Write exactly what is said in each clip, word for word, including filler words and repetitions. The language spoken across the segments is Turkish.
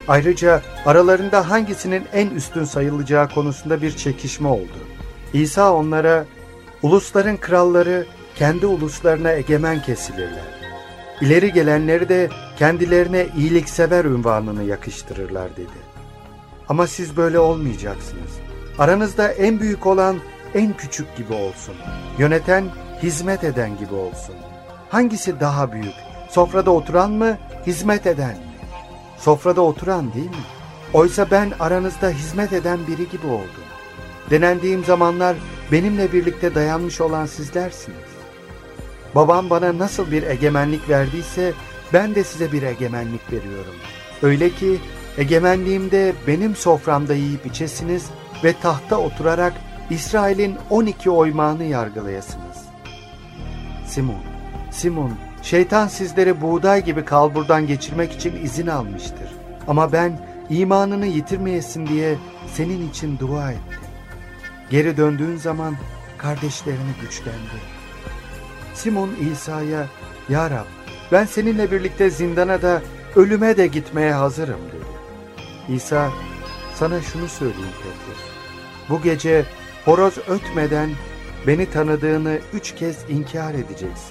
Ayrıca aralarında hangisinin en üstün sayılacağı konusunda bir çekişme oldu. İsa onlara, "Ulusların kralları kendi uluslarına egemen kesilirler. İleri gelenleri de kendilerine iyiliksever unvanını yakıştırırlar" dedi. "Ama siz böyle olmayacaksınız. Aranızda en büyük olan en küçük gibi olsun. Yöneten hizmet eden gibi olsun. Hangisi daha büyük? Sofrada oturan mı, hizmet eden mi? Sofrada oturan değil mi? Oysa ben aranızda hizmet eden biri gibi oldum. Denendiğim zamanlar benimle birlikte dayanmış olan sizlersiniz. Babam bana nasıl bir egemenlik verdiyse ben de size bir egemenlik veriyorum. Öyle ki egemenliğimde benim soframda yiyip içesiniz ve tahta oturarak İsrail'in on iki oymağını yargılayasınız. Simon, Simon, şeytan sizleri buğday gibi kalburdan geçirmek için izin almıştır. Ama ben imanını yitirmeyesin diye senin için dua ettim. Geri döndüğün zaman kardeşlerini güçlendir." Simon İsa'ya, "Ya Rab, ben seninle birlikte zindana da ölüme de gitmeye hazırım" dedi. İsa, "Sana şunu söyleyeyim Petrus. Bu gece horoz ötmeden beni tanıdığını üç kez inkar edeceksin."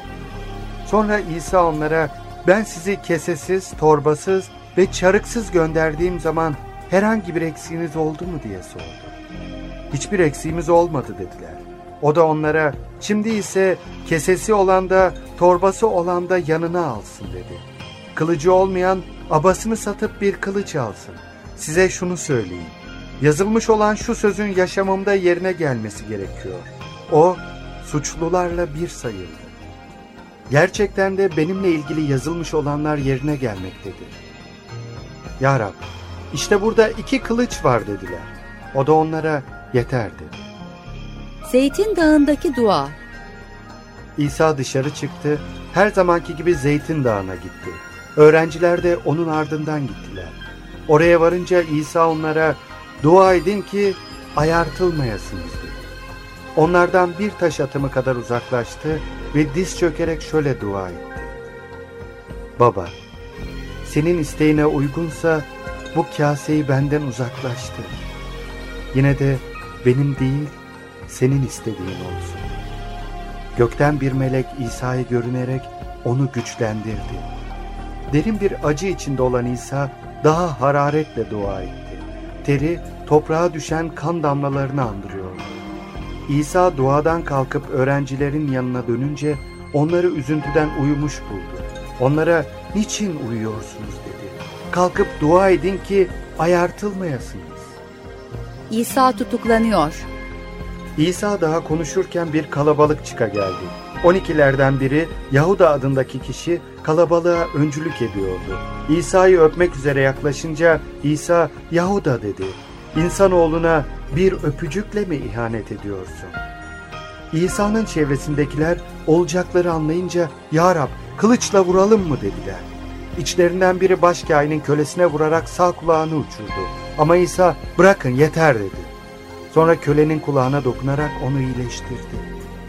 Sonra İsa onlara, "Ben sizi kesesiz, torbasız ve çarıksız gönderdiğim zaman herhangi bir eksiğiniz oldu mu diye sordu. "Hiçbir eksiğimiz olmadı" dediler. O da onlara, "Şimdi ise kesesi olan da torbası olan da yanına alsın" dedi. "Kılıcı olmayan abasını satıp bir kılıç alsın. Size şunu söyleyeyim. Yazılmış olan şu sözün yaşamımda yerine gelmesi gerekiyor. O suçlularla bir sayıldı." Gerçekten de benimle ilgili yazılmış olanlar yerine gelmektedir. "Ya Rab, işte burada iki kılıç var" dediler. O da onlara, "Yeter" dedi. Zeytin Dağı'ndaki dua. İsa dışarı çıktı, her zamanki gibi Zeytin Dağı'na gitti. Öğrenciler de onun ardından gittiler. Oraya varınca İsa onlara, "Dua edin ki ayartılmayasınız" dedi. Onlardan bir taş atımı kadar uzaklaştı ve diz çökerek şöyle dua etti: "Baba, senin isteğine uygunsa bu kaseyi benden uzaklaştır. Yine de benim değil, senin istediğin olsun." Gökten bir melek İsa'yı görünerek onu güçlendirdi. Derin bir acı içinde olan İsa daha hararetle dua etti. Teri toprağa düşen kan damlalarını andırıyordu. İsa duadan kalkıp öğrencilerin yanına dönünce onları üzüntüden uyumuş buldu. Onlara, "Niçin uyuyorsunuz?" dedi. "Kalkıp dua edin ki ayartılmayasınız." İsa tutuklanıyor. İsa daha konuşurken bir kalabalık çıka geldi. On ikilerden biri, Yahuda adındaki kişi, kalabalığa öncülük ediyordu. İsa'yı öpmek üzere yaklaşınca İsa, "Yahuda" dedi. "İnsanoğluna bir öpücükle mi ihanet ediyorsun?" İsa'nın çevresindekiler olacakları anlayınca, "Ya Rab, kılıçla vuralım mı?" dediler. İçlerinden biri başkâhinin kölesine vurarak sağ kulağını uçurdu. Ama İsa, "Bırakın, yeter" dedi. Sonra kölenin kulağına dokunarak onu iyileştirdi.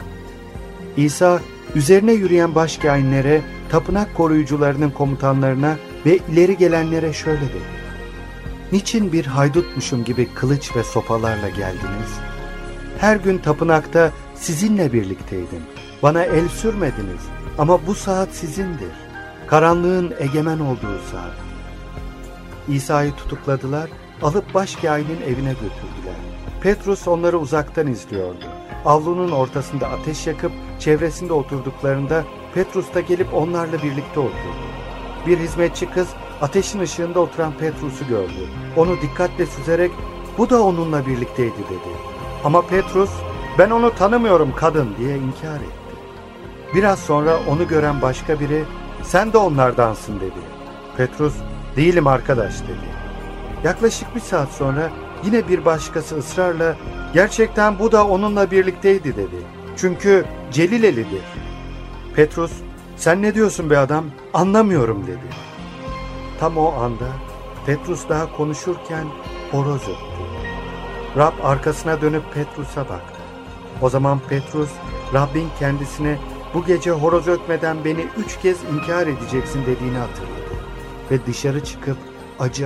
İsa, üzerine yürüyen başkâhinlere, tapınak koruyucularının komutanlarına ve ileri gelenlere şöyle dedi: "Niçin bir haydutmuşum gibi kılıç ve sopalarla geldiniz? Her gün tapınakta sizinle birlikteydim. Bana el sürmediniz ama bu saat sizindir. Karanlığın egemen olduğu saat." İsa'yı tutukladılar, alıp başkâhinin evine götürdüler. Petrus onları uzaktan izliyordu. Avlunun ortasında ateş yakıp çevresinde oturduklarında Petrus da gelip onlarla birlikte oturdu. Bir hizmetçi kız ateşin ışığında oturan Petrus'u gördü. Onu dikkatle süzerek, "Bu da onunla birlikteydi" dedi. Ama Petrus, "Ben onu tanımıyorum kadın" diye inkar etti. Biraz sonra onu gören başka biri, "Sen de onlardansın" dedi. Petrus, "Değilim arkadaş" dedi. Yaklaşık bir saat sonra yine bir başkası ısrarla, "Gerçekten bu da onunla birlikteydi" dedi. "Çünkü Celilelidir." Petrus, "Sen ne diyorsun be adam? Anlamıyorum" dedi. Tam o anda Petrus daha konuşurken horoz öttü. Rab arkasına dönüp Petrus'a baktı. O zaman Petrus, Rabbin kendisine, "Bu gece horoz ötmeden beni üç kez inkar edeceksin" dediğini hatırladı ve dışarı çıkıp acı